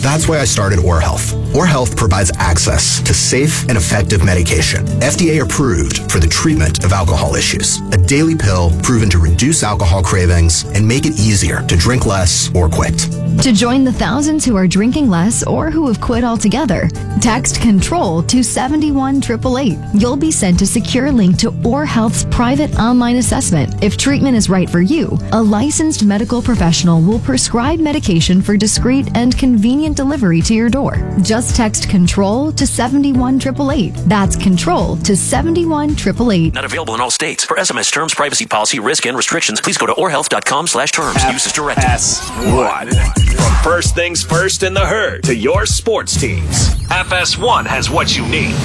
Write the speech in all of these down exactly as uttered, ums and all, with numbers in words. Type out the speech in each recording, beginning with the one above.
That's why I started OraHealth. OraHealth provides access to safe and effective medication, F D A approved for the treatment of alcohol issues. A daily pill proven to reduce alcohol cravings and make it easier to drink less or quit. To join the thousands who are drinking less or who have quit altogether, text CONTROL to seven one eight eight eight. You'll be sent a secure link to OraHealth's private online assessment. If treatment is right for you, a licensed medical professional will prescribe medication for discreet and convenient delivery to your door. Just text CONTROL to seven one eight eight eight. That's CONTROL to seven one eight eight eight. Not available in all states. For S M S terms, privacy policy, risk, and restrictions, please go to orahealth.com slash terms. Use as directed. F S one. From first things first in the herd to your sports teams, F S one has what you need.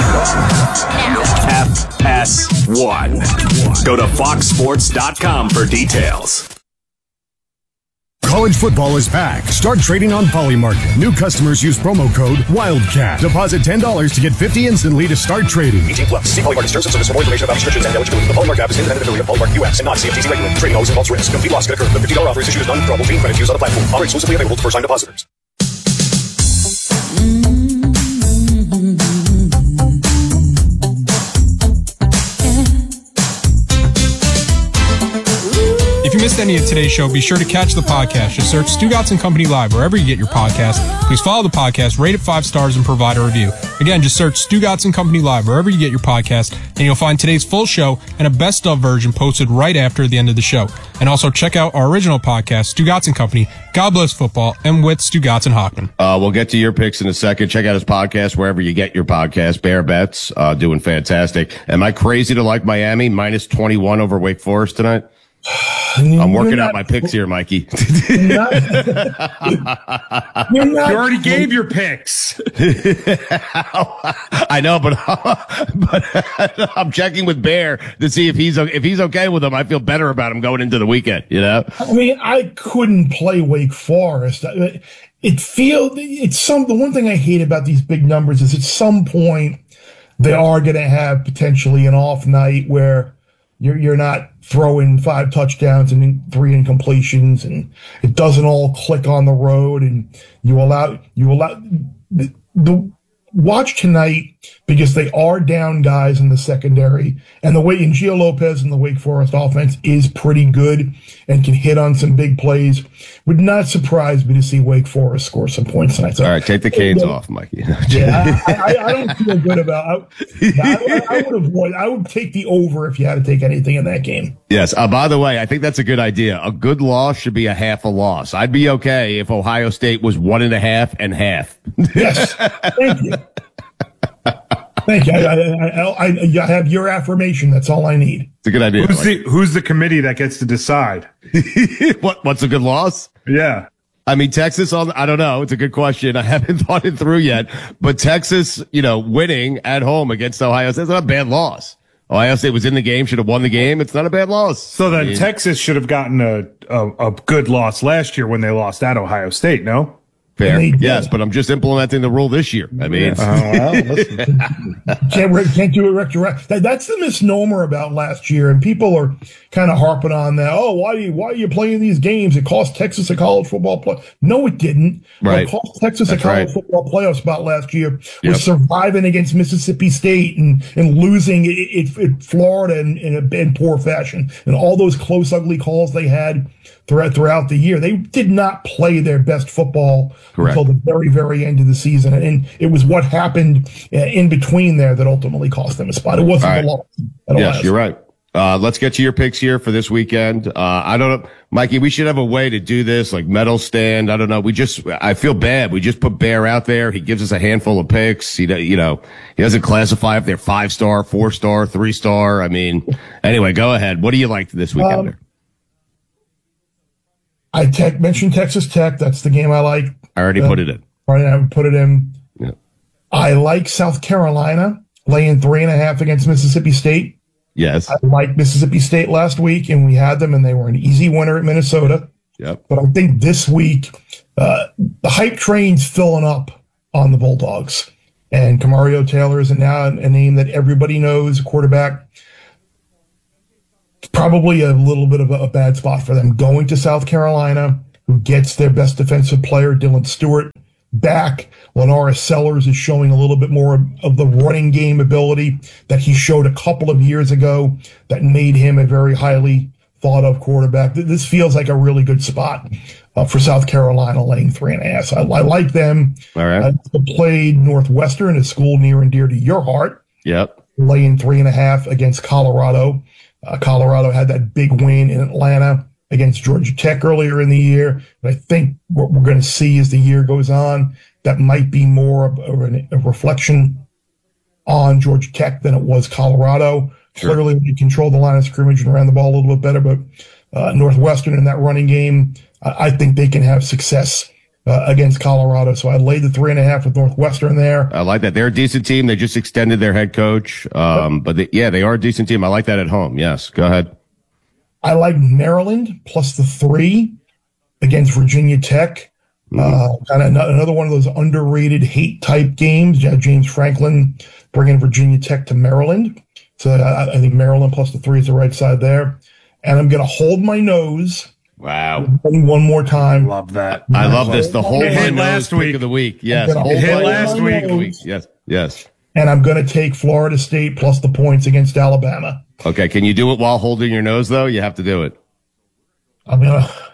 F S one. Go to fox sports dot com for details. College football is back. Start trading on Polymarket. New customers use promo code WILDCAT. Deposit ten dollars to get fifty dollars instantly to start trading. eighteen plus. See Polymarket terms and service for more information about restrictions and eligibility. The Polymarket app is independent affiliate of Polymarket U S and not C F T C regulated. Trading always involves risk. Complete loss can occur. The fifty dollars offer is issued as non-withdrawable fee credit used on the platform. Offer exclusively available to first-time depositors. If you missed any of today's show, be sure to catch the podcast. Just search Stugotz and Company Live wherever you get your podcast. Please follow the podcast, rate it five stars, and provide a review. Again, just search Stugotz and Company Live wherever you get your podcast, and you'll find today's full show and a best of version posted right after the end of the show. And also check out our original podcast, Stugotz and Company, God Bless Football, and with Stugotz and Hockman. Uh, we'll get to your picks in a second. Check out his podcast wherever you get your podcast. Bear Bets, uh, doing fantastic. Am I crazy to like Miami minus twenty-one over Wake Forest tonight? I'm working not, out my picks here, Mikey. You're not, you're not, you already gave your picks. I know, but but I'm checking with Bear to see if he's if he's okay with them. I feel better about him going into the weekend. You know, I mean, I couldn't play Wake Forest. It feels it's some. The one thing I hate about these big numbers is at some point they are going to have potentially an off night where You're you're not throwing five touchdowns and three incompletions, and it doesn't all click on the road, and you allow you allow the, the watch tonight because they are down guys in the secondary, and the way in Gio Lopez and the Wake Forest offense is pretty good and can hit on some big plays. Would not surprise me to see Wake Forest score some points tonight. So, all right, take the canes off, Mikey. yeah, I, I, I don't feel good about. I, I, I would avoid. I would take the over if you had to take anything in that game. Yes. Uh, by the way, I think that's a good idea. A good loss should be a half a loss. I'd be okay if Ohio State was one and a half and half. Yes. Thank you. Thank you. I, I, I, I have your affirmation. That's all I need. It's a good idea. Who's the, who's the committee that gets to decide? what What's a good loss? Yeah. I mean, Texas, I don't know. It's a good question. I haven't thought it through yet. But Texas, you know, winning at home against Ohio State, it's not a bad loss. Ohio State was in the game, should have won the game. It's not a bad loss. So then I mean, Texas should have gotten a, a, a good loss last year when they lost at Ohio State, no? Fair. Yes, but I'm just implementing the rule this year. I mean, yeah. uh, well, can't, can't do it retroactive. That, that's the misnomer about last year, and people are kind of harping on that. Oh, why are you why are you playing these games? It cost Texas a college football play. No, it didn't. Right. What cost Texas that's a college right. football playoff spot last year was yep. surviving against Mississippi State and, and losing it, it, it Florida in, in, a, in poor fashion, and all those close, ugly calls they had throughout throughout the year. They did not play their best football Correct. until the very, very end of the season. And it was what happened uh, in between there that ultimately cost them a spot. It wasn't right. the loss. Yes, you're right. Uh, let's get to your picks here for this weekend. Uh, I don't know, Mikey, we should have a way to do this, like medal stand. I don't know. We just, I feel bad. We just put Bear out there. He gives us a handful of picks. He, you know, he doesn't classify if they're five star, four star, three star. I mean, anyway, go ahead. What do you like this weekend? Um, I tech, mentioned Texas Tech. That's the game I like. I already uh, put it in. Right, I put it in. Yeah. I like South Carolina laying three and a half against Mississippi State. Yes. I liked Mississippi State last week, and we had them, and they were an easy winner at Minnesota. Yep. But I think this week, uh, the hype train's filling up on the Bulldogs. And Camario Taylor is now a name that everybody knows, a quarterback. Probably a little bit of a, a bad spot for them. Going to South Carolina, who gets their best defensive player, Dylan Stewart, back. Lenoris Sellers is showing a little bit more of the running game ability that he showed a couple of years ago that made him a very highly thought of quarterback. This feels like a really good spot uh, for South Carolina, laying three and a half. So I, I like them. All right. Uh, played Northwestern, a school near and dear to your heart. Yep. Laying three and a half against Colorado. Uh, Colorado had that big win in Atlanta against Georgia Tech earlier in the year. But I think what we're going to see as the year goes on, that might be more of a, a reflection on Georgia Tech than it was Colorado. Sure. Clearly, they control the line of scrimmage and ran the ball a little bit better. But uh, Northwestern in that running game, I, I think they can have success uh, against Colorado. So I laid the three and a half with Northwestern there. I like that. They're a decent team. They just extended their head coach. Um, yep. But they, yeah, they are a decent team. I like that at home. Yes, go ahead. I like Maryland plus the three against Virginia Tech. Mm-hmm. Uh, kind of another one of those underrated hate type games. Yeah, James Franklin bringing Virginia Tech to Maryland. So I, I think Maryland plus the three is the right side there. And I'm going to hold my nose. Wow. One more time. Love that. I love this. The whole it hit last week of the week. Yes. Hold it hit last week. week. Yes. Yes. And I'm going to take Florida State plus the points against Alabama. Okay. Can you do it while holding your nose, though? You have to do it. I'm going to.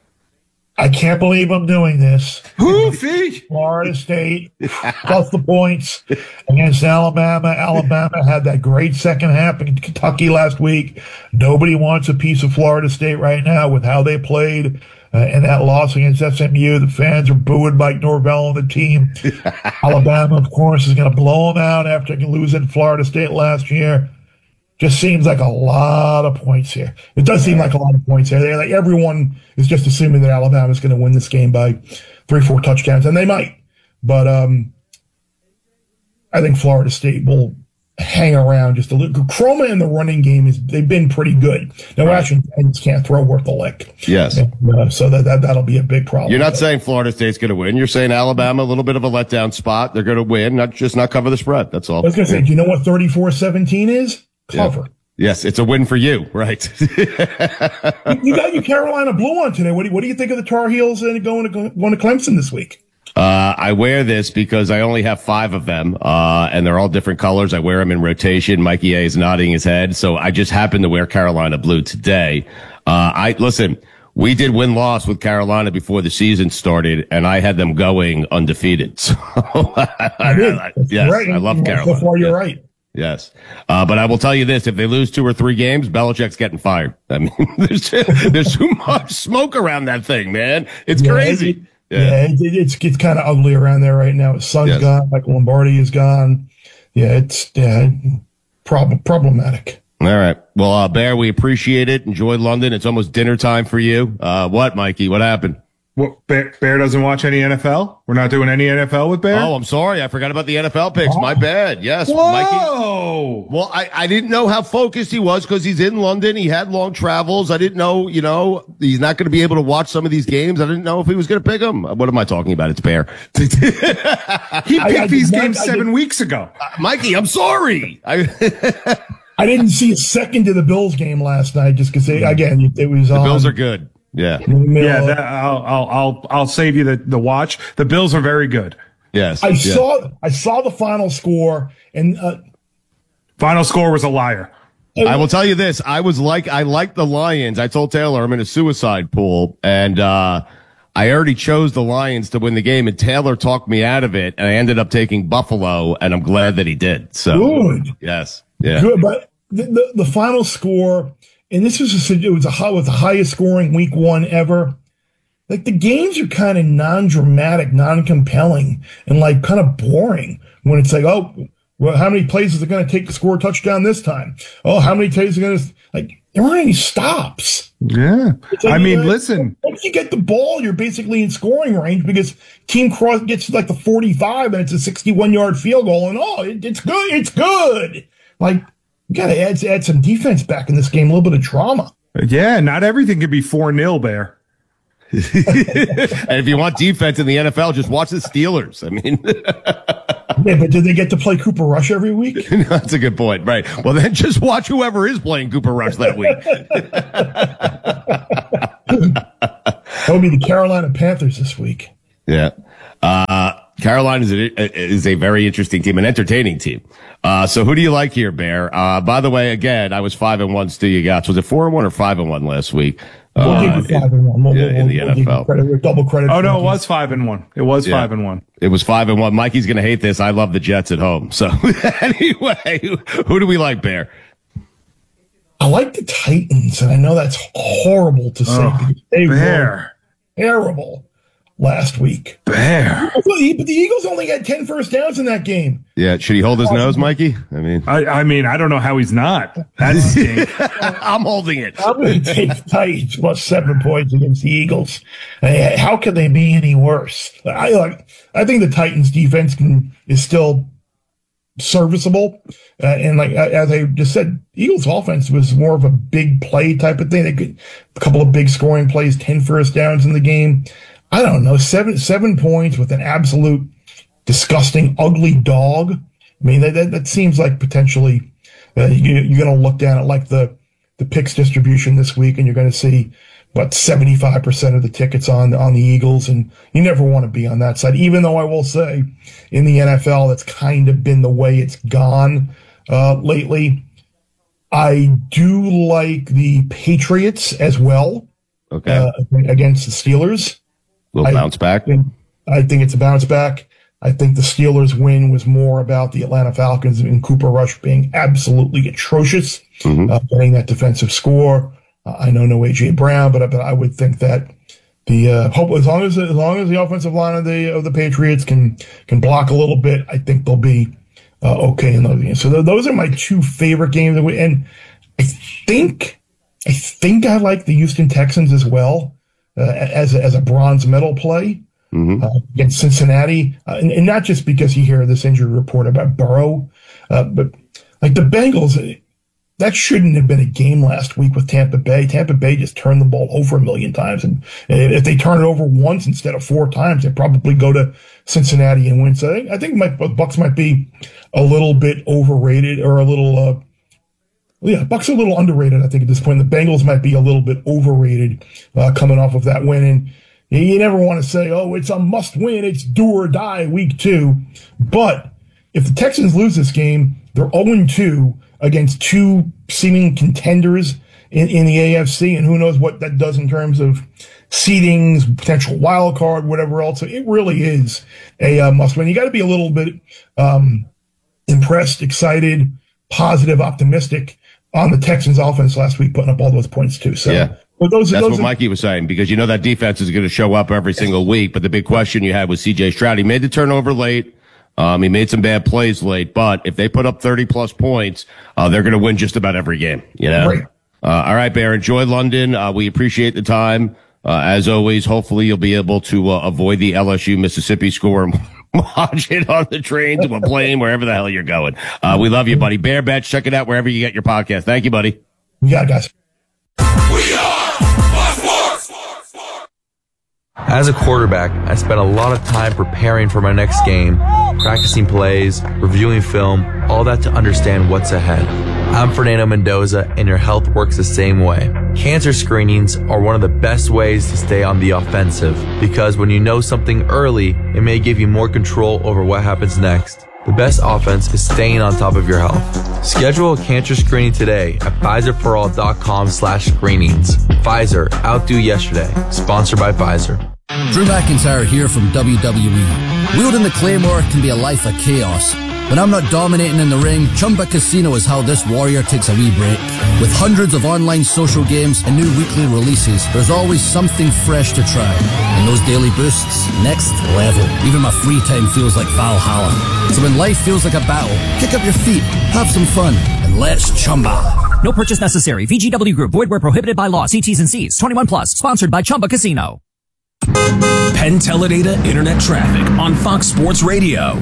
I can't believe I'm doing this. Hoofy! Florida State plus the points against Alabama. Alabama had that great second half in Kentucky last week. Nobody wants a piece of Florida State right now with how they played uh, in that loss against S M U. The fans are booing Mike Norvell and the team. Alabama, of course, is going to blow them out after losing Florida State last year. Just seems like a lot of points here. It does seem like a lot of points here. They're like everyone is just assuming that Alabama is going to win this game by three, four touchdowns, and they might. But um, I think Florida State will hang around just a little. Chroma in the running game is they've been pretty good. Now, right. Washington can't throw worth a lick. Yes. And, uh, so that, that that'll be a big problem. You're not saying Florida State's going to win. You're saying Alabama, a little bit of a letdown spot. They're going to win, not just not cover the spread. That's all. I was going to say, do you know what thirty-four seventeen is? Cover. Yeah. Yes, it's a win for you, right? You got your Carolina blue on today. What do you, what do you think of the Tar Heels and going to going to Clemson this week? Uh, I wear this because I only have five of them, uh, and they're all different colors. I wear them in rotation. Mikey A is nodding his head, so I just happen to wear Carolina blue today. Uh, I listen. We did win-loss with Carolina before the season started, and I had them going undefeated. So, I, I, yes, right. I love Carolina. So far, you're yes. right. Yes. Uh, but I will tell you this, if they lose two or three games, Belichick's getting fired. I mean, there's, there's too much smoke around that thing, man. It's yeah, crazy. It, yeah. yeah, it, it's, it's kind of ugly around there right now. His son's yes. gone. Michael Lombardi is gone. Yeah, it's, yeah, prob- problematic. All right. Well, uh, Bear, we appreciate it. Enjoy London. It's almost dinner time for you. Uh, what, Mikey? What happened? What, Bear, Bear doesn't watch any N F L? We're not doing any N F L with Bear? Oh, I'm sorry. I forgot about the N F L picks. Oh. My bad. Yes. Whoa! Mikey. Well, I, I didn't know how focused he was because he's in London. He had long travels. I didn't know, you know, he's not going to be able to watch some of these games. I didn't know if he was going to pick them. What am I talking about? It's Bear. He picked I, I these games not, seven weeks ago. Uh, Mikey, I'm sorry. I I didn't see a second of the Bills game last night just because, again, it, it was The on. Bills are good. Yeah. Yeah, that, I'll, I'll, I'll, I'll save you the, the watch. The Bills are very good. Yes. I yes. saw, I saw the final score and, uh, final score was a liar. I will tell you this. I was like, I like the Lions. I told Taylor I'm in a suicide pool and, uh, I already chose the Lions to win the game and Taylor talked me out of it and I ended up taking Buffalo and I'm glad that he did. So good. Yes. Yeah. Good. But the, the, the final score, and this was a, it was a was the highest scoring week one ever. Like the games are kind of non-dramatic, non-compelling, and like kind of boring when it's like, oh, well, how many plays is it going to take to score a touchdown this time? Oh, how many plays are going to like? There aren't any stops. Yeah, like, I mean, uh, listen. Once you get the ball, you're basically in scoring range because team cross gets to like the forty-five and it's a sixty-one yard field goal, and oh, it, it's good, it's good. Like. You got to add, add some defense back in this game, a little bit of drama. Yeah, not everything can be four nil, Bear. And if you want defense in the N F L, just watch the Steelers. I mean, yeah, but did they get to play Cooper Rush every week? That's a good point. Right. Well, then just watch whoever is playing Cooper Rush that week. That would be the Carolina Panthers this week. Yeah. Uh, Carolina is a, is a very interesting team, an entertaining team. Uh, so who do you like here, Bear? Uh, by the way, again, I was five and one. Stu, you got, was it four and one or five and one last week? We'll uh, give you five and one. We'll, yeah, we'll, in the we'll N F L. Credit, double credit. Oh no, it was five and one. It was yeah. five and one. It was five and one. Mikey's going to hate this. I love the Jets at home. So anyway, who, who do we like, Bear? I like the Titans, and I know that's horrible to say. Oh, because they Bear. were terrible last week. Bear. But the Eagles only had ten first downs in that game. Yeah, should he hold his nose, Mikey? I mean, I, I mean, I don't know how he's not. That's I'm holding it. I'm going to take the Titans plus seven points against the Eagles. Uh, how could they be any worse? I like. I think the Titans' defense can is still serviceable, uh, and like as I just said, Eagles' offense was more of a big play type of thing. They could a couple of big scoring plays, ten first downs in the game. I don't know, seven seven points with an absolute disgusting, ugly dog. I mean, that that, that seems like potentially uh, you, you're going to look down at like the the picks distribution this week, and you're going to see what seventy-five percent of the tickets on on the Eagles, and you never want to be on that side. Even though I will say, in the N F L, that's kind of been the way it's gone uh, lately. I do like the Patriots as well. Okay, uh, against the Steelers. We'll bounce back. I think, I think it's a bounce back. I think the Steelers win was more about the Atlanta Falcons and Cooper Rush being absolutely atrocious, mm-hmm. uh, getting that defensive score. Uh, I know no A J Brown, but but I would think that the uh, hope as long as as long as the offensive line of the of the Patriots can can block a little bit, I think they'll be uh, okay in those games. So th- those are my two favorite games, and I think I think I like the Houston Texans as well. Uh, as a, as a bronze medal play mm-hmm. uh, against Cincinnati, uh, and, and not just because you hear this injury report about Burrow, uh, but like the Bengals, that shouldn't have been a game last week with Tampa Bay. Tampa Bay just turned the ball over a million times, and if they turn it over once instead of four times, they probably go to Cincinnati and win. So I think, I think my, the Bucs might be a little bit overrated or a little. Uh, Yeah, Bucs are a little underrated, I think, at this point. The Bengals might be a little bit overrated uh, coming off of that win. And you never want to say, oh, it's a must-win, it's do or die week two. But if the Texans lose this game, they're oh and two against two seeming contenders in, in the A F C. And who knows what that does in terms of seedings, potential wild card, whatever else. So it really is a uh, must-win. You got to be a little bit um, impressed, excited, positive, optimistic on the Texans offense last week, putting up all those points too. So yeah, well, those, that's those what are, Mikey was saying, because you know that defense is going to show up every single week. But the big question you had was C J Stroud. He made the turnover late. Um, he made some bad plays late, but if they put up thirty plus points, uh, they're going to win just about every game. You know. Right. Uh, all right, Bear. Enjoy London. Uh, we appreciate the time. Uh, as always, hopefully you'll be able to uh, avoid the L S U Mississippi score and watch it on the train to a plane, wherever the hell you're going. Uh, we love you, buddy. Bear Betch, check it out wherever you get your podcast. Thank you, buddy. You got it, guys. We are Sports. As a quarterback, I spent a lot of time preparing for my next game, practicing plays, reviewing film, all that to understand what's ahead. I'm Fernando Mendoza, and your health works the same way. Cancer screenings are one of the best ways to stay on the offensive, because when you know something early, it may give you more control over what happens next. The best offense is staying on top of your health. Schedule a cancer screening today at Pfizerforall.com slash screenings. Pfizer, outdo yesterday. Sponsored by Pfizer. Drew McIntyre here from W W E. Wielding the Claymore can be a life of chaos. When I'm not dominating in the ring, Chumba Casino is how this warrior takes a wee break. With hundreds of online social games and new weekly releases, there's always something fresh to try. And those daily boosts, next level. Even my free time feels like Valhalla. So when life feels like a battle, kick up your feet, have some fun, and let's Chumba. No purchase necessary. V G W Group. Void where prohibited by law. See T's and C's. twenty-one plus. Sponsored by Chumba Casino. Penn Teledata Internet Traffic on Fox Sports Radio.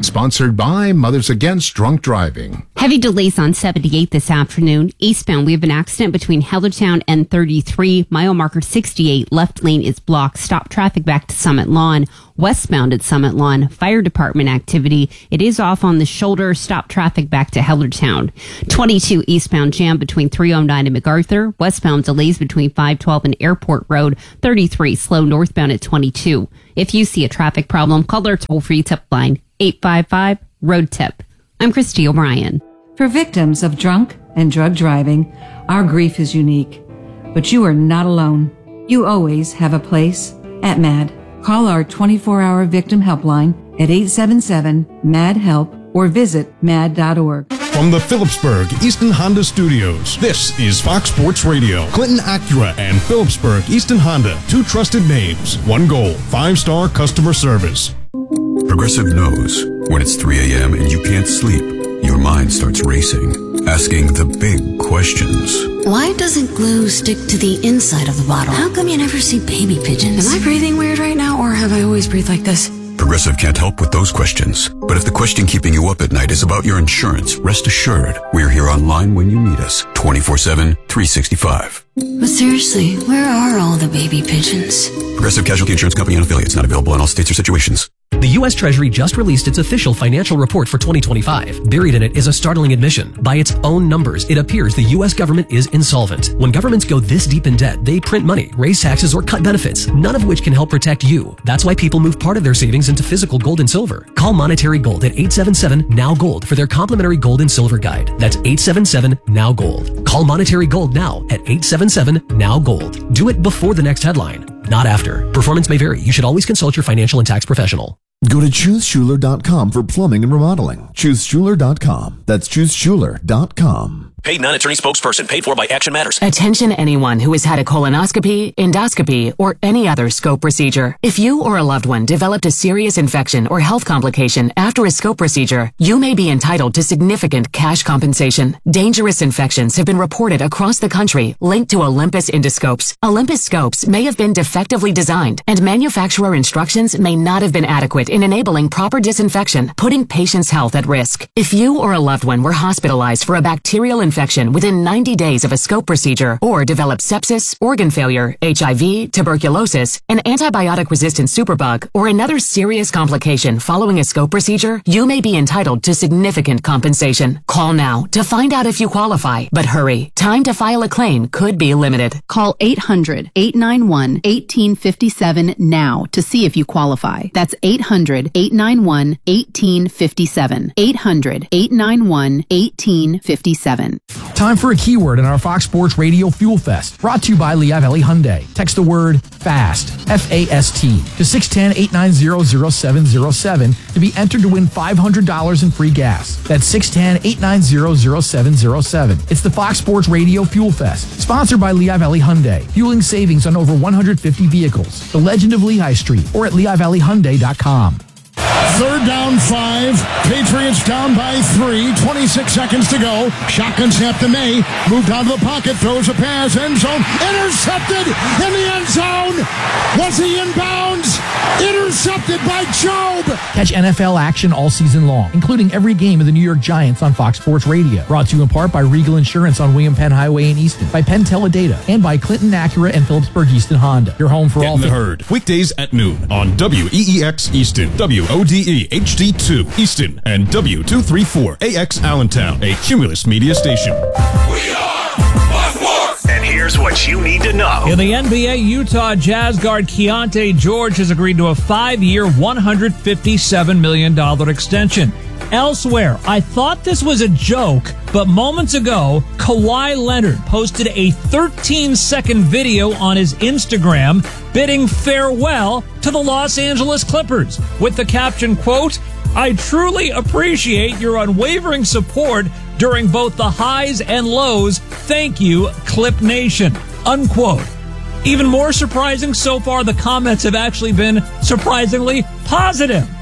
Sponsored by Mothers Against Drunk Driving. Heavy delays on seventy-eight this afternoon. Eastbound, we have an accident between Hellertown and thirty-three. Mile marker sixty-eight. Left lane is blocked. Stop traffic back to Summit Lawn. Westbound at Summit Lawn. Fire department activity. It is off on the shoulder. Stop traffic back to Hellertown. twenty-two eastbound jam between three oh nine and MacArthur. Westbound delays between five twelve and Airport Road. thirty-three slow northbound at twenty-two. If you see a traffic problem, call our toll-free tip line, eight five five, road tip. I'm Christy O'Brien. For victims of drunk and drug driving, our grief is unique. But you are not alone. You always have a place at MAD. Call our twenty-four hour victim helpline at eight seven seven, M A D, HELP or visit mad dot org. From the Phillipsburg Easton Honda Studios, this is Fox Sports Radio. Clinton Acura and Phillipsburg Easton Honda, two trusted names, one goal, five-star customer service. Progressive knows when it's three a.m. and you can't sleep, your mind starts racing, asking the big questions. Why doesn't glue stick to the inside of the bottle? How come you never see baby pigeons? Am I breathing weird right now, or have I always breathed like this? Progressive can't help with those questions. But if the question keeping you up at night is about your insurance, rest assured, we're here online when you need us, twenty-four seven, three sixty-five. But seriously, where are all the baby pigeons? Progressive Casualty Insurance Company and affiliates, not available in all states or situations. The U S Treasury just released its official financial report for twenty twenty-five. Buried in it is a startling admission. By its own numbers, it appears the U S government is insolvent. When governments go this deep in debt, they print money, raise taxes, or cut benefits, none of which can help protect you. That's why people move part of their savings into physical gold and silver. Call Monetary Gold at eight seven seven, N O W Gold for their complimentary gold and silver guide. That's eight seven seven, N O W Gold. Call Monetary Gold now at eight seven seven, N O W Gold. Do it before the next headline, not after. Performance may vary. You should always consult your financial and tax professional. Go to choose schuler dot com for plumbing and remodeling. choose schuler dot com. That's choose schuler dot com. Paid non-attorney spokesperson paid for by Action Matters. Attention anyone who has had a colonoscopy, endoscopy, or any other scope procedure. If you or a loved one developed a serious infection or health complication after a scope procedure, you may be entitled to significant cash compensation. Dangerous infections have been reported across the country linked to Olympus endoscopes. Olympus scopes may have been defectively designed, and manufacturer instructions may not have been adequate in enabling proper disinfection, putting patients' health at risk. If you or a loved one were hospitalized for a bacterial infection within ninety days of a scope procedure, or developed sepsis, organ failure, H I V, tuberculosis, an antibiotic-resistant superbug, or another serious complication following a scope procedure, you may be entitled to significant compensation. Call now to find out if you qualify, but hurry. Time to file a claim could be limited. Call eight hundred, eight nine one, one eight five seven now to see if you qualify. That's eight hundred, eight nine one, one eight five seven. eight hundred, eight nine one, one eight five seven. Time for a keyword in our Fox Sports Radio Fuel Fest. Brought to you by Lehigh Valley Hyundai. Text the word FAST, F A S T, to six one zero, eight nine zero, zero seven zero seven to be entered to win five hundred dollars in free gas. That's six one zero, eight nine zero, zero seven zero seven. It's the Fox Sports Radio Fuel Fest, sponsored by Lehigh Valley Hyundai, fueling savings on over one hundred fifty vehicles. The Legend of Lehigh Street, or at lehigh valley hyundai dot com. Third down five. Patriots down by three. twenty-six seconds to go. Shotgun snap to May. Moved out of the pocket. Throws a pass. End zone. Intercepted in the end zone. Was he in bounds? Intercepted by Job. Catch N F L action all season long, including every game of the New York Giants on Fox Sports Radio. Brought to you in part by Regal Insurance on William Penn Highway in Easton, by Penn Teledata, and by Clinton Acura and Phillipsburg Easton Honda. Your home for Get all in the things. herd. Weekdays at noon on W E E X Easton, W O D E H D two Easton, and W two thirty-four A X Allentown, a Cumulus media station. We are Fox Sports. And here's what you need to know. In the N B A, Utah Jazz guard Keontae George has agreed to a five-year, one hundred fifty-seven million dollars extension. Elsewhere, I thought this was a joke, but moments ago, Kawhi Leonard posted a thirteen-second video on his Instagram bidding farewell to the Los Angeles Clippers with the caption, quote, "I truly appreciate your unwavering support during both the highs and lows. Thank you, Clip Nation," unquote. Even more surprising so far, the comments have actually been surprisingly positive.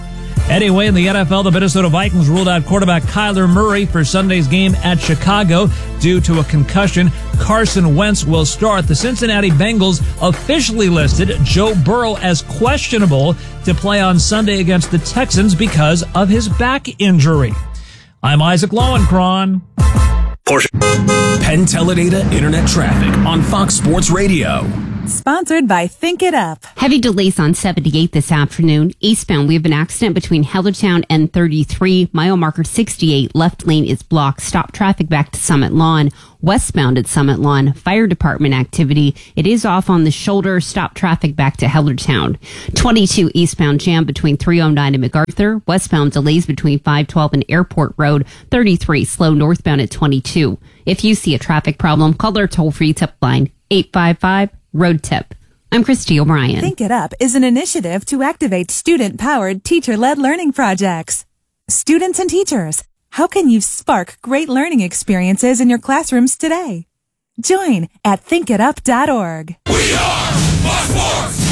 Anyway, in the N F L, the Minnesota Vikings ruled out quarterback Kyler Murray for Sunday's game at Chicago due to a concussion. Carson Wentz will start. The Cincinnati Bengals officially listed Joe Burrow as questionable to play on Sunday against the Texans because of his back injury. I'm Isaac Lowenkron. Porsche. Penn Teledata Internet Traffic on Fox Sports Radio. Sponsored by Think It Up. Heavy delays on seventy-eight this afternoon. Eastbound, we have an accident between Hellertown and thirty-three. Mile marker sixty-eight. Left lane is blocked. Stop traffic back to Summit Lawn. Westbound at Summit Lawn. Fire department activity. It is off on the shoulder. Stop traffic back to Hellertown. twenty-two eastbound jam between three oh nine and MacArthur. Westbound delays between five twelve and Airport Road. thirty-three slow northbound at twenty-two. If you see a traffic problem, call our toll-free tip line eight five five Road Tip. I'm Christy O'Brien. Think It Up is an initiative to activate student-powered, teacher-led learning projects. Students and teachers, how can you spark great learning experiences in your classrooms today? Join at think it up dot org. We are Fox Sports.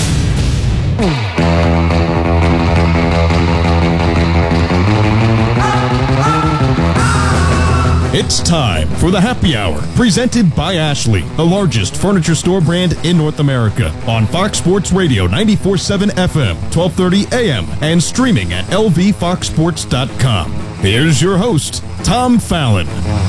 It's time for the Happy Hour, presented by Ashley, the largest furniture store brand in North America, on Fox Sports Radio ninety-four point seven F M, twelve thirty A M, and streaming at L V fox sports dot com. Here's your host, Tom Fallon.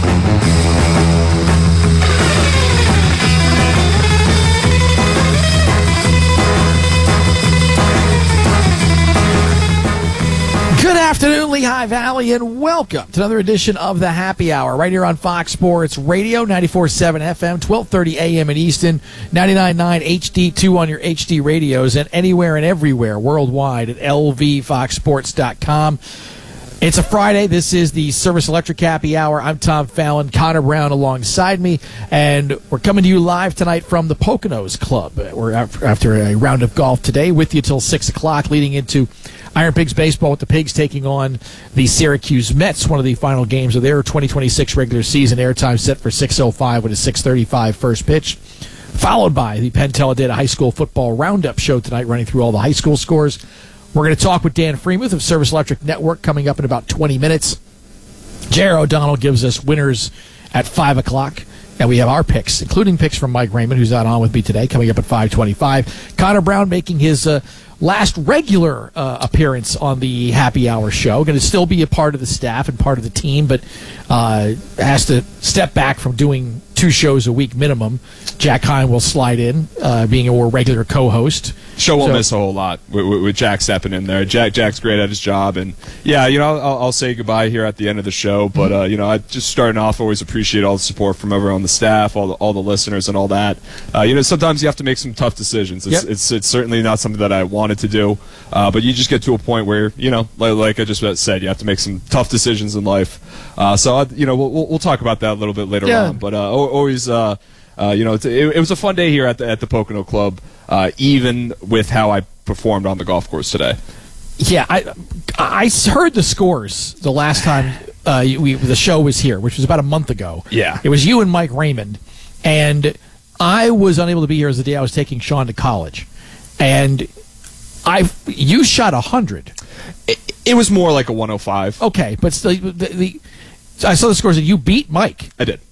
Good afternoon, Lehigh Valley, and welcome to another edition of the Happy Hour right here on Fox Sports Radio, ninety-four point seven F M, twelve thirty A M in Easton, ninety-nine point nine H D two on your H D radios, and anywhere and everywhere worldwide at L V fox sports dot com. It's a Friday. This is the Service Electric Happy Hour. I'm Tom Fallon, Connor Brown alongside me, and we're coming to you live tonight from the Poconos Club. We're after a round of golf today with you till six o'clock, leading into Iron Pigs baseball with the Pigs taking on the Syracuse Mets, one of the final games of their twenty twenty-six regular season. Airtime set for six oh five with a six thirty-five first pitch, followed by the Penn Teledata High School Football Roundup show tonight, running through all the high school scores. We're going to talk with Dan Freemuth of Service Electric Network coming up in about twenty minutes. J R. O'Donnell gives us winners at five o'clock. And we have our picks, including picks from Mike Raymond, who's not on with me today, coming up at five twenty-five. Connor Brown making his uh, last regular uh, appearance on the Happy Hour show. Going to still be a part of the staff and part of the team, but uh, has to step back from doing two shows a week minimum. Jack Hine will slide in, uh, being a more regular co-host. Show won't So- miss a whole lot with, with, with Jack stepping in there. Jack Jack's great at his job, and yeah, you know, I'll, I'll say goodbye here at the end of the show. But uh, you know, I just starting off, always appreciate all the support from everyone on the staff, all the all the listeners, and all that. Uh, you know, sometimes you have to make some tough decisions. It's, Yep. it's it's certainly not something that I wanted to do, uh, but you just get to a point where you know, like, like I just said, you have to make some tough decisions in life. Uh, so I, you know, we'll, we'll we'll talk about that a little bit later Yeah. on. But uh, al- always. Uh, Uh, you know, it's, it, it was a fun day here at the at the Pocono Club, uh, even with how I performed on the golf course today. Yeah, I I heard the scores the last time uh, we the show was here, which was about a month ago. Yeah. It was you and Mike Raymond, and I was unable to be here as the day I was taking Sean to college, and I you shot a hundred. It, it was more like a one oh five. Okay, but still, the, the I saw the scores and you beat Mike. I did.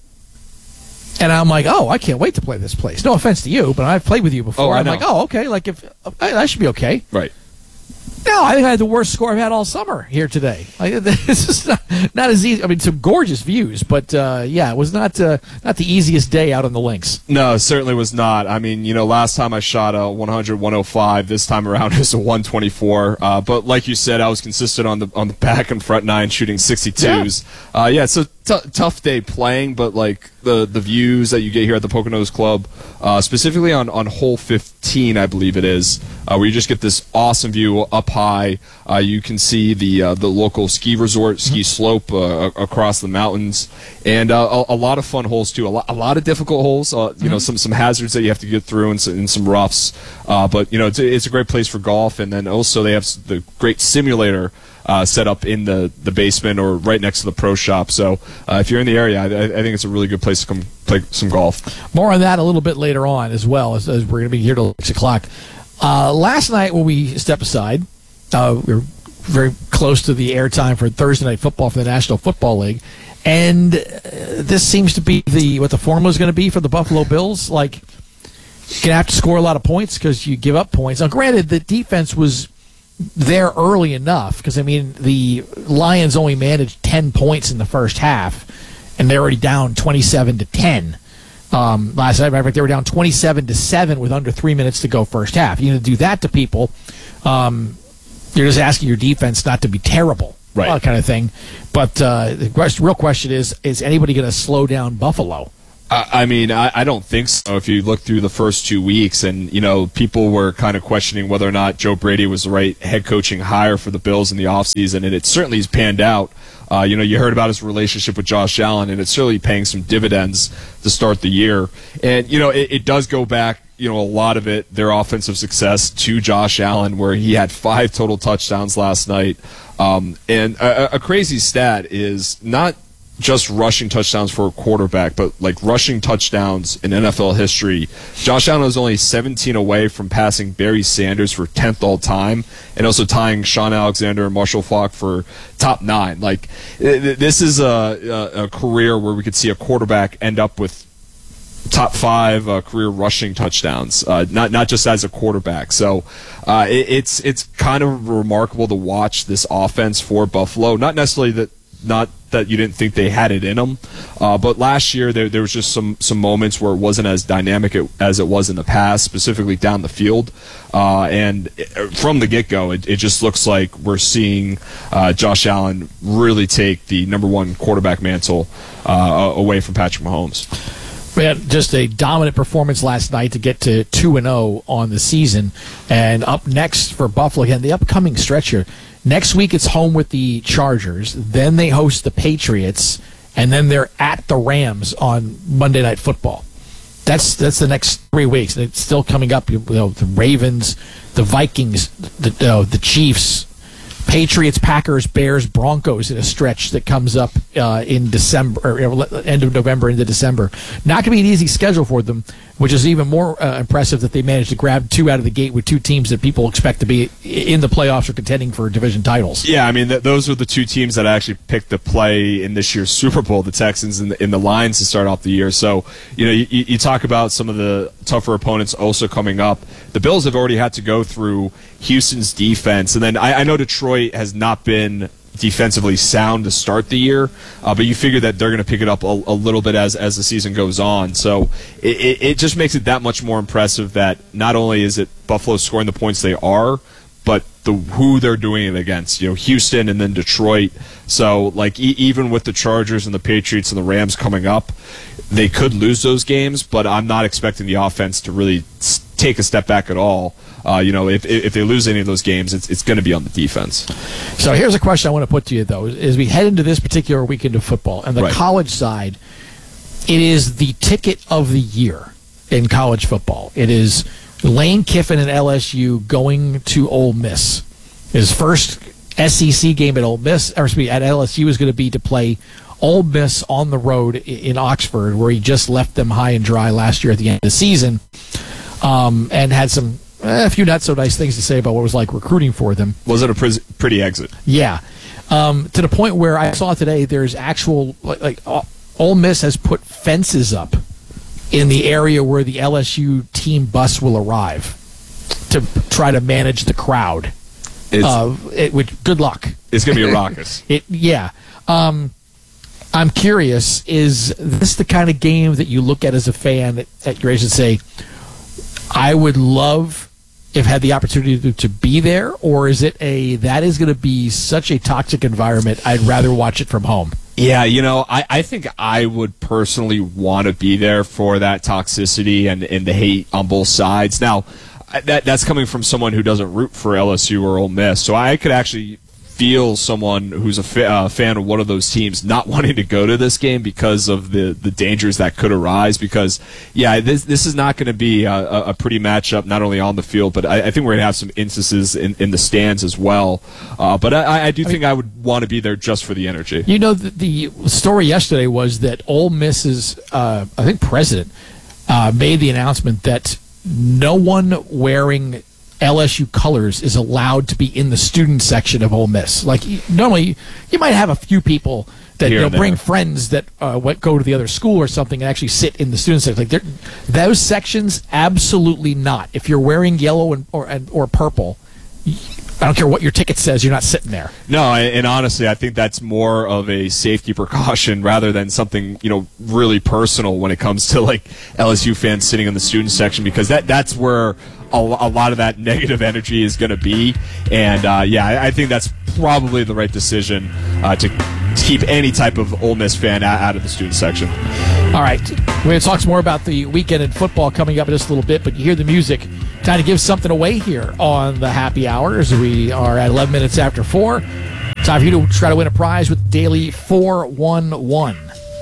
And I'm like, oh, I can't wait to play this place. No offense to you, but I've played with you before. Oh, I I'm know. like, oh, okay, like if I, that should be okay. Right. No, I think I had the worst score I've had all summer here today. Like, this is not, not as easy. I mean, some gorgeous views, but uh, yeah, it was not uh, not the easiest day out on the links. No, it certainly was not. I mean, you know, last time I shot a one hundred, one oh five. This time around it's a one twenty-four. Uh, but like you said, I was consistent on the on the back and front nine, shooting sixty-twos. Yeah, uh, yeah so t- tough day playing, but like the the views that you get here at the Poconos Club, uh, specifically on, on hole fifteen, I believe it is, uh, where you just get this awesome view up high. Uh, you can see the uh, the local ski resort, ski slope uh, across the mountains, and uh, a, a lot of fun holes too. A lot, a lot of difficult holes. Uh, you know, some some hazards that you have to get through, and some, and some roughs. Uh, but you know, it's, it's a great place for golf, and then also they have the great simulator Uh, set up in the, the basement or right next to the pro shop. So uh, if you're in the area, I, I think it's a really good place to come play some golf. More on that a little bit later on as well, as, as we're going to be here till six o'clock. Uh, last night when we stepped aside, uh, we were very close to the airtime for Thursday Night Football for the National Football League. And uh, this seems to be the what the formula is going to be for the Buffalo Bills. Like, you're going to have to score a lot of points because you give up points. Now, granted, the defense was there early enough because, I mean, the Lions only managed ten points in the first half, and they're already down twenty-seven to ten. Um, last night, they were down twenty-seven to seven with under three minutes to go first half. You know, to do that to people, um, you're just asking your defense not to be terrible, right? That kind of thing. But uh, the question, real question is: is anybody going to slow down Buffalo? I mean, I, I don't think so. If you look through the first two weeks, and you know, people were kind of questioning whether or not Joe Brady was the right head coaching hire for the Bills in the offseason, and it certainly has panned out. Uh, you know, you heard about his relationship with Josh Allen, and it's certainly paying some dividends to start the year. And you know, it, it does go back, you know, a lot of it, their offensive success, to Josh Allen, where he had five total touchdowns last night. Um, and a, a crazy stat is not just rushing touchdowns for a quarterback, but like rushing touchdowns in N F L history. Josh Allen was only seventeen away from passing Barry Sanders for tenth all time, and also tying Sean Alexander and Marshall Faulk for top nine. Like, this is a, a, a career where we could see a quarterback end up with top five uh, career rushing touchdowns, uh, not not just as a quarterback. So uh, it, it's it's kind of remarkable to watch this offense for Buffalo. Not necessarily that not that you didn't think they had it in them, uh, but last year there there was just some some moments where it wasn't as dynamic as it was in the past, specifically down the field. Uh, and from the get-go, it, it just looks like we're seeing uh, Josh Allen really take the number one quarterback mantle uh, away from Patrick Mahomes. We had just a dominant performance last night to get to two and oh on the season. And up next for Buffalo, again, the upcoming stretch here. Next week it's home with the Chargers. Then they host the Patriots. And then they're at the Rams on Monday Night Football. That's that's the next three weeks. And it's still coming up. You know, the Ravens, the Vikings, the, uh, the Chiefs, Patriots, Packers, Bears, Broncos in a stretch that comes up uh, in December, or end of November into December. Not going to be an easy schedule for them, which is even more uh, impressive that they managed to grab two out of the gate with two teams that people expect to be in the playoffs or contending for division titles. Yeah, I mean, th- those are the two teams that actually picked to play in this year's Super Bowl, the Texans and the, and the Lions, to start off the year. So, you know, you, you talk about some of the tougher opponents also coming up. The Bills have already had to go through Houston's defense, and then I, I know Detroit has not been defensively sound to start the year, uh, but you figure that they're going to pick it up a, a little bit as as the season goes on. So it, it, it just makes it that much more impressive that not only is it Buffalo scoring the points they are, but the who they're doing it against. You know, Houston and then Detroit. So like e- even with the Chargers and the Patriots and the Rams coming up, they could lose those games, but I'm not expecting the offense to really take a step back at all. Uh, you know, if if they lose any of those games, it's it's going to be on the defense. So here's a question I want to put to you, though. As we head into this particular weekend of football, and the Right. college side, it is the ticket of the year in college football. It is Lane Kiffin and L S U going to Ole Miss. His first S E C game at Ole Miss, or excuse me, at L S U is going to be to play Ole Miss on the road in Oxford, where he just left them high and dry last year at the end of the season, um, and had some a few not so nice things to say about what it was like recruiting for them. Was it a pre- pretty exit? Yeah, um, to the point where I saw today there's actual like, like uh, Ole Miss has put fences up in the area where the L S U team bus will arrive to try to manage the crowd. It's, uh, it, which good luck. It's going to be a raucous. it yeah. Um, I'm curious, is this the kind of game that you look at as a fan at, at your age and say, I would love if had the opportunity to, to be there, or is it a that is going to be such a toxic environment, I'd rather watch it from home? Yeah, you know, I, I think I would personally want to be there for that toxicity and, and the hate on both sides. Now, that that's coming from someone who doesn't root for L S U or Ole Miss, so I could actually feel someone who's a fa- uh, fan of one of those teams not wanting to go to this game because of the, the dangers that could arise. Because, yeah, this this is not going to be a, a pretty matchup, not only on the field, but I, I think we're going to have some instances in, in the stands as well. Uh, but I, I do I think mean, I would want to be there just for the energy. You know, the, the story yesterday was that Ole Miss's, uh, I think, president uh, made the announcement that no one wearing L S U colors is allowed to be in the student section of Ole Miss. Like you, normally, you might have a few people that Here you know, and there. bring friends that uh, went, go to the other school or something and actually sit in the student section. Like they're- those sections, absolutely not. If you're wearing yellow and or and, or purple, I don't care what your ticket says, you're not sitting there. No, and and honestly, I think that's more of a safety precaution rather than something, you know, really personal when it comes to like L S U fans sitting in the student section, because that that's where a, lo- a lot of that negative energy is going to be. And uh, yeah, I, I think that's probably the right decision uh, to keep any type of Ole Miss fan out, out of the student section. All right, we're going to talk some more about the weekend in football coming up in just a little bit, but you hear the music. Time to give something away here on the happy hours. We are at eleven minutes after four. Time for you to try to win a prize with Daily four one one.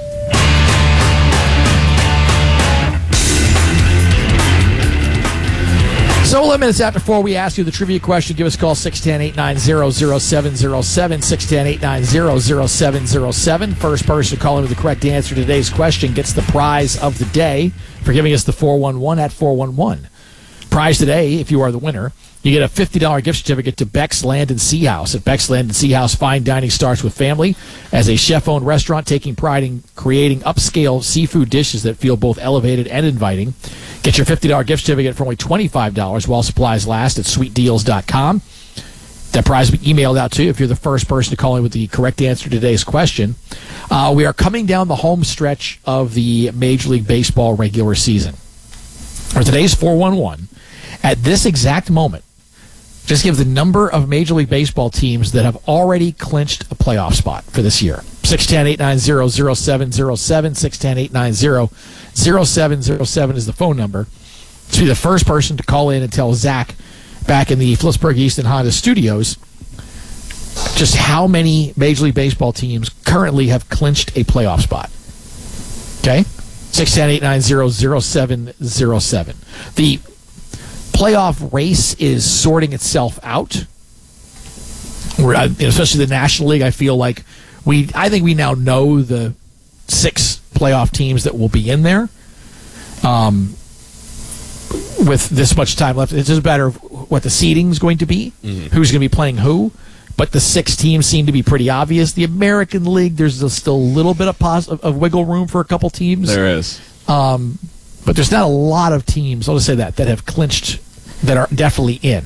So eleven minutes after four, we ask you the trivia question. Give us a call, six one zero, eight nine zero, zero seven zero seven, six one zero, eight nine zero, zero seven zero seven. First person to call in with the correct answer to today's question gets the prize of the day for giving us the four one one at four one one. Prize today, if you are the winner, you get a fifty dollars gift certificate to Beck's Land and Sea House. At Beck's Land and Sea House, fine dining starts with family. As a chef-owned restaurant taking pride in creating upscale seafood dishes that feel both elevated and inviting. Get your fifty dollars gift certificate for only twenty-five dollars while supplies last at sweet deals dot com. That prize will be emailed out to you if you're the first person to call in with the correct answer to today's question. Uh, we are coming down the home stretch of the Major League Baseball regular season. For today's four one one, at this exact moment, just give the number of Major League Baseball teams that have already clinched a playoff spot for this year. six one zero, eight nine zero, zero seven zero seven, six one zero, eight nine zero, zero seven zero seven is the phone number. To be the first person to call in and tell Zach back in the Phillipsburg Easton Honda studios just how many Major League Baseball teams currently have clinched a playoff spot. Okay? six one zero, eight nine zero, zero seven zero seven. The playoff race is sorting itself out. We're, uh, especially the National League, I feel like we, I think we now know the six playoff teams that will be in there. Um, with this much time left, it's just a matter of what the seeding is going to be, mm-hmm. who's going to be playing who. But the six teams seem to be pretty obvious. The American League, there's still a little bit of, pos- of, of wiggle room for a couple teams. There is. Um, but there's not a lot of teams, I'll just say that, that have clinched, that are definitely in.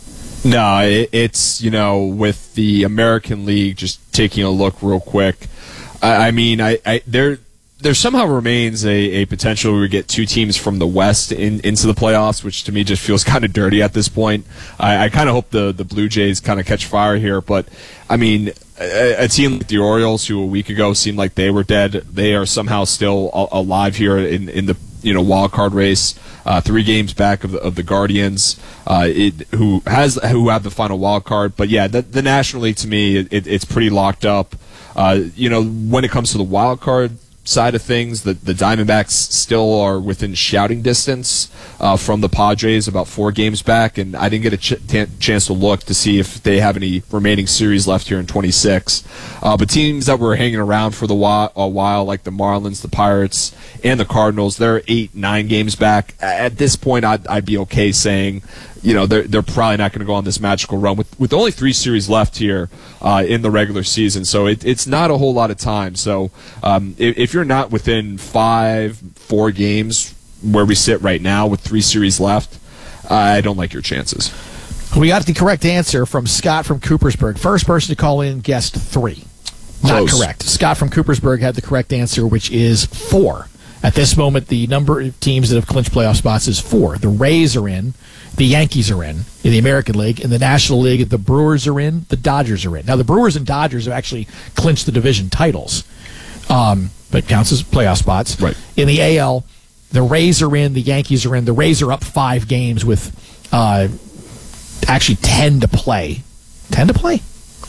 No, it, it's, you know, with the American League, just taking a look real quick, I, I mean, I, I there there somehow remains a, a potential where we get two teams from the West in, into the playoffs, which to me just feels kind of dirty at this point. I, I kind of hope the, the Blue Jays kind of catch fire here, but, I mean, a, a team like the Orioles, who a week ago seemed like they were dead, they are somehow still a, alive here in, in the you know wild card race, uh, three games back of the, of the Guardians, uh, it, who has who have the final wild card. But yeah, the, the National League to me, it, it's pretty locked up. Uh, you know, when it comes to the wild card side of things, the, the Diamondbacks still are within shouting distance uh, from the Padres, about four games back, and I didn't get a ch- t- chance to look to see if they have any remaining series left here in twenty-six. Uh, but teams that were hanging around for the while, a while, like the Marlins, the Pirates, and the Cardinals, they're eight, nine games back. At this point, I'd, I'd be okay saying, you know, they're they're probably not going to go on this magical run with with only three series left here uh, in the regular season. So it, it's not a whole lot of time. So um, if, if you're not within five, four games where we sit right now with three series left, I don't like your chances. We got the correct answer from Scott from Coopersburg. First person to call in guessed three. Not Close. correct. Scott from Coopersburg had the correct answer, which is four. At this moment, the number of teams that have clinched playoff spots is four. The Rays are in. The Yankees are in, in the American League. In the National League, the Brewers are in. The Dodgers are in. Now, the Brewers and Dodgers have actually clinched the division titles, um, but counts as playoff spots. Right. In the A L, the Rays are in. The Yankees are in. The Rays are up five games with uh, actually ten to play. ten to play?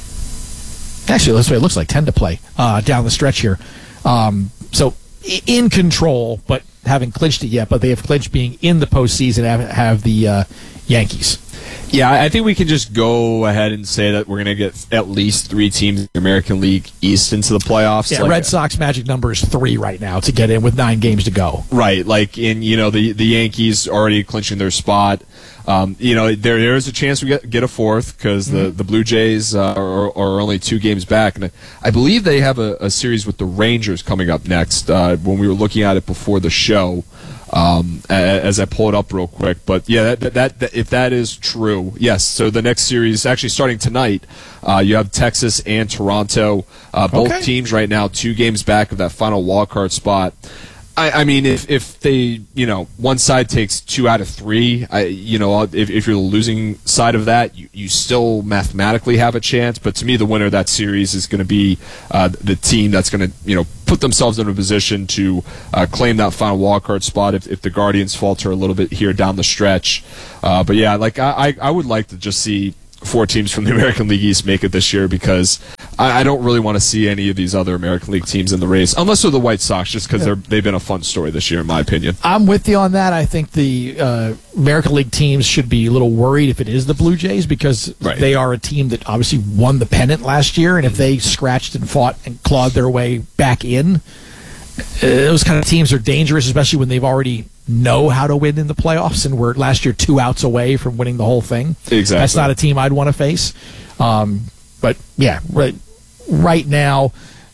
Actually, that's what it looks like, ten to play uh, down the stretch here. Um, so, in control, but haven't clinched it yet, but they have clinched being in the postseason, have, have the uh, Yankees. Yeah, I think we can just go ahead and say that we're going to get at least three teams in the American League East into the playoffs. Yeah, like, Red Sox magic number is three right now to get in with nine games to go. Right, like in you know the the Yankees already clinching their spot. Um, you know there there is a chance we get get a fourth because mm-hmm. the the Blue Jays uh, are, are only two games back, and I believe they have a, a series with the Rangers coming up next. Uh, when we were looking at it before the show. Um, as I pull it up real quick, but yeah, that, that, that if that is true, yes. So the next series, actually starting tonight, uh, you have Texas and Toronto, uh, both okay. teams right now two games back of that final wildcard spot. I, I mean, if if they, you know, one side takes two out of three, I, you know, if, if you're the losing side of that, you, you still mathematically have a chance. But to me, the winner of that series is going to be uh, the team that's going to, you know, put themselves in a position to uh, claim that final wildcard spot if, if the Guardians falter a little bit here down the stretch. Uh, but yeah, like I, I would like to just see four teams from the American League East make it this year because I, I don't really want to see any of these other American League teams in the race, unless they're the White Sox, just because they're they've been a fun story this year, in my opinion. I'm with you on that. I think the uh, American League teams should be a little worried if it is the Blue Jays because right. they are a team that obviously won the pennant last year, and if they scratched and fought and clawed their way back in, uh, those kind of teams are dangerous, especially when they've already know how to win in the playoffs, and we're last year two outs away from winning the whole thing. Exactly. That's not a team I'd want to face. Um, but yeah, right, right now,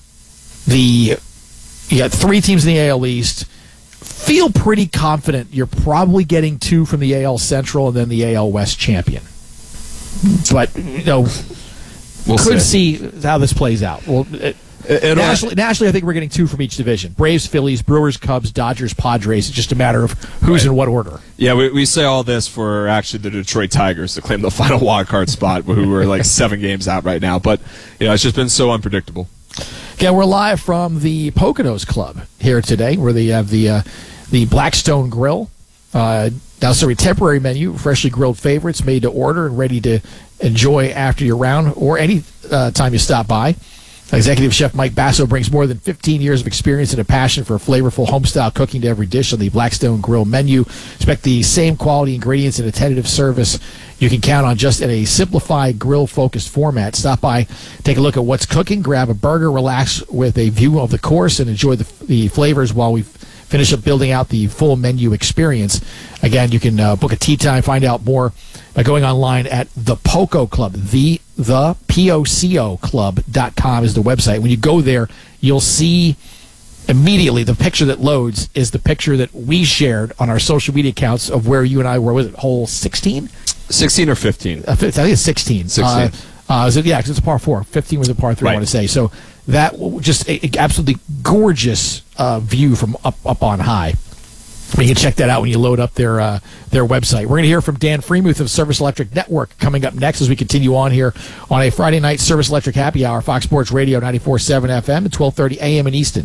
the you got three teams in the A L East. Feel pretty confident you're probably getting two from the A L Central and then the A L West champion. But you know, we'll could see. see how this plays out. Well. It, It, nationally, nationally, I think we're getting two from each division. Braves, Phillies, Brewers, Cubs, Dodgers, Padres. It's just a matter of who's right. in what order. Yeah, we, we say all this for actually the Detroit Tigers to claim the final wild card spot, who are like seven games out right now. But, you know, it's just been so unpredictable. Again, we're live from the Poconos Club here today, where they have the, uh, the Blackstone Grill. Uh, now serving temporary menu, freshly grilled favorites made to order and ready to enjoy after your round or any uh, time you stop by. Executive Chef Mike Basso brings more than fifteen years of experience and a passion for flavorful home-style cooking to every dish on the Blackstone Grill menu. Expect the same quality ingredients and attentive service you can count on just in a simplified grill-focused format. Stop by, take a look at what's cooking, grab a burger, relax with a view of the course, and enjoy the, the flavors while we finish up building out the full menu experience. Again, you can uh, book a tea time, find out more by going online at the Poco Club. The the P O C O club dot com is the website. When you go there, you'll see immediately the picture that loads is the picture that we shared on our social media accounts of where you and I were. Was it hole sixteen? sixteen or fifteen? I think it's sixteen. sixteen. Uh, uh, is it, yeah, because it's a par four. fifteen was a par three, right. I want to say. So that just a, a absolutely gorgeous uh, view from up, up on high. You can check that out when you load up their uh, their website. We're going to hear from Dan Freemuth of Service Electric Network coming up next as we continue on here on a Friday night Service Electric Happy Hour, Fox Sports Radio ninety-four point seven F M at twelve thirty A M in Easton.